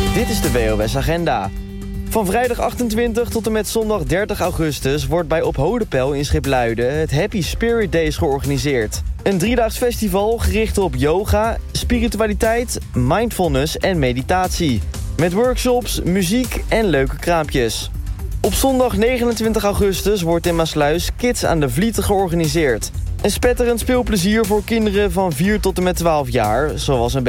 Dit is de WOS Agenda. Van vrijdag 28 tot en met zondag 30 augustus wordt bij Op Hodepel in Schipluiden het Happy Spirit Days georganiseerd. Een 3-daags festival gericht op yoga, spiritualiteit, mindfulness en meditatie. Met workshops, muziek en leuke kraampjes. Op zondag 29 augustus wordt in Maassluis Kids aan de Vliet georganiseerd. Een spetterend speelplezier voor kinderen van 4 tot en met 12 jaar, zoals een